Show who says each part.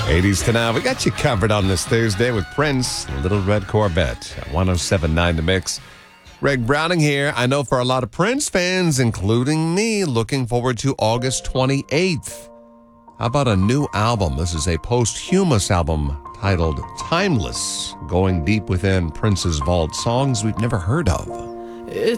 Speaker 1: 80s to now. We got you covered on this Thursday with Prince, Little Red Corvette, 107.9 The Mix. Greg Browning here. I know for a lot of Prince fans, including me, looking forward to August 28th. How about a new album? This is a posthumous album titled Timeless, going deep within Prince's vault, songs we've never heard of.